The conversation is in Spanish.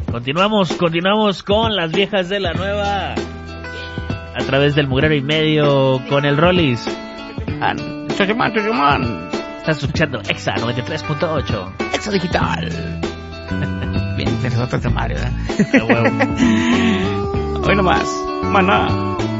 Continuamos con las viejas de la nueva. A través del Mugrero y Medio con el Rollis. Estás escuchando Exa 93.8. Exa Digital. Bien interesante este Mario, A huevo. Hoy nomás, maná.